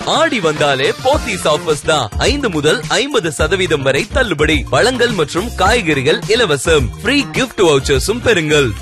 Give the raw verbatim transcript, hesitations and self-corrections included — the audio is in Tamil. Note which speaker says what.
Speaker 1: ஆடி வந்தாலே போத்தீஸ் ஆஃபர்ஸ் தான். ஐந்து முதல் ஐம்பது சதவீதம் வரை தள்ளுபடி. பழங்கள் மற்றும் காய்கறிகள் இலவசம். ஃப்ரீ கிஃப்ட் வவுச்சர்ஸும் பெறுங்கள்.